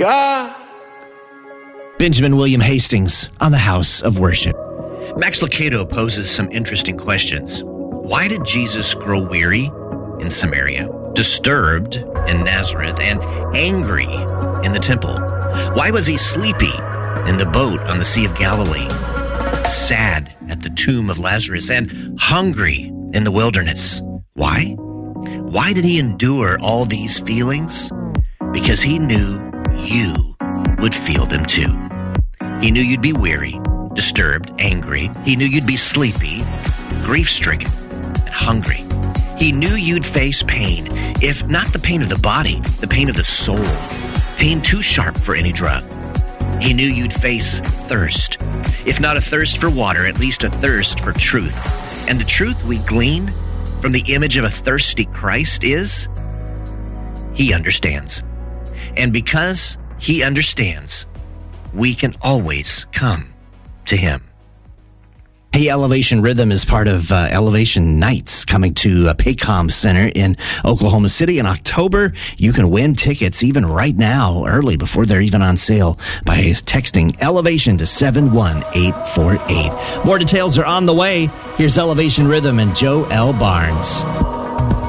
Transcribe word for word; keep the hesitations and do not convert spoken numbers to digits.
God. Benjamin William Hastings on the House of Worship. Max Lucado poses some interesting questions. Why did Jesus grow weary in Samaria, disturbed in Nazareth, and angry in the temple? Why was he sleepy in the boat on the Sea of Galilee, sad at the tomb of Lazarus, and hungry in the wilderness? Why? Why did he endure all these feelings? Because he knew you would feel them too. He knew you'd be weary, disturbed, angry. He knew you'd be sleepy, grief-stricken, and hungry. He knew you'd face pain, if not the pain of the body, the pain of the soul, pain too sharp for any drug. He knew you'd face thirst, if not a thirst for water, at least a thirst for truth. And the truth we glean from the image of a thirsty Christ is, he understands. And because he understands, we can always come to him. Hey, Elevation Rhythm is part of uh, Elevation Nights coming to uh, Paycom Center in Oklahoma City in October. You can win tickets even right now, early, before they're even on sale, by texting Elevation to seven one eight four eight. More details are on the way. Here's Elevation Rhythm and Joe L. Barnes.